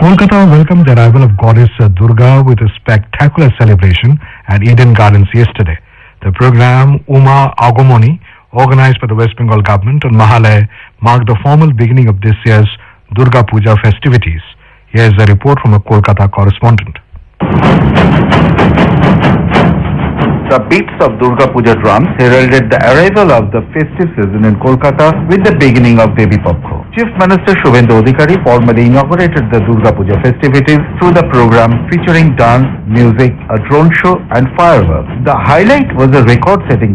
Kolkata welcomed the arrival of goddess Durga with a spectacular celebration at Eden Gardens yesterday. The program Uma Agomoni, organized by the West Bengal government on Mahalaya, marked the formal beginning of this year's Durga Puja festivities. Here is a report from a Kolkata correspondent. The beats of Durga Puja drums heralded the arrival of the festive season in Kolkata with the beginning of Devi Pakho. Chief Minister Shubhendu Adhikari formally inaugurated the Durga Puja festivities through the program featuring dance, music, a drone show and fireworks. The highlight was a record-setting